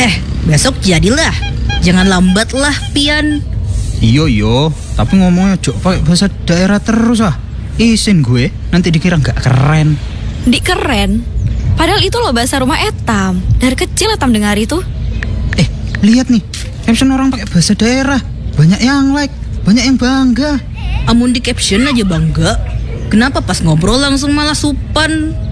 Besok jadilah. Jangan lambat lah, Pian. Iyo, tapi ngomongnya jok pakai bahasa daerah terus ah. Isin gue, nanti dikira nggak keren. Dik keren. Padahal itu loh bahasa rumah Etam. Dari kecil Etam dengar itu. Lihat nih, caption orang pakai bahasa daerah. Banyak yang like, banyak yang bangga. Amun di caption aja bangga. Kenapa pas ngobrol langsung malah supan?